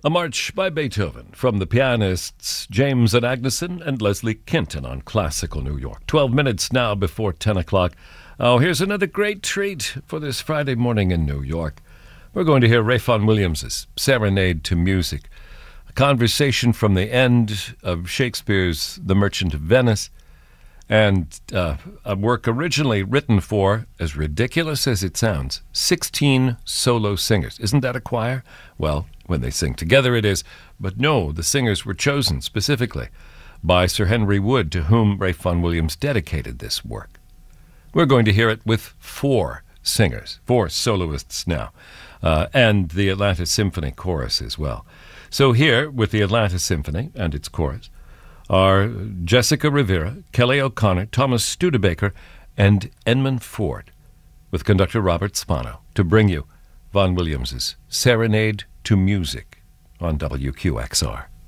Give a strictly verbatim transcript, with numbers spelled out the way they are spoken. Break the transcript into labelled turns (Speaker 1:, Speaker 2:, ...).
Speaker 1: A march by Beethoven from the pianists James and Agneson and Leslie Kinton on Classical New York. Twelve minutes now before ten o'clock. Oh, here's another great treat for this Friday morning in New York. We're going to hear Ralph Vaughan Williams' Serenade to Music, a conversation from the end of Shakespeare's The Merchant of Venice, and uh, a work originally written for, as ridiculous as it sounds, sixteen solo singers. Isn't that a choir? Well, when they sing together it is. But no, the singers were chosen specifically by Sir Henry Wood, to whom Ralph Vaughan Williams dedicated this work. We're going to hear it with four singers, four soloists now, uh, and the Atlanta Symphony Chorus as well. So here, with the Atlanta Symphony and its chorus, are Jessica Rivera, Kelly O'Connor, Thomas Studebaker, and Edmund Ford, with conductor Robert Spano, to bring you Vaughan Williams' Serenade to Music on W Q X R.